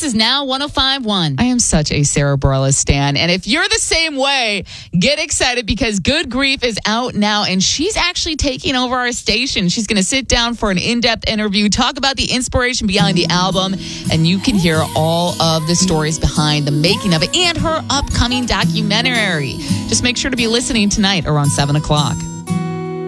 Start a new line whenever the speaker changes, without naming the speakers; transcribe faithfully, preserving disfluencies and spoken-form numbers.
is Now one oh five point one.
I am such a Sarah Bareilles stan. And if you're the same way, get excited because Good Grief is out now and she's actually taking over our station. She's going to sit down for an in-depth interview, talk about the inspiration behind the album, and you can hear all of the stories behind the making of it and her upcoming documentary. Just make sure to be listening tonight around seven o'clock.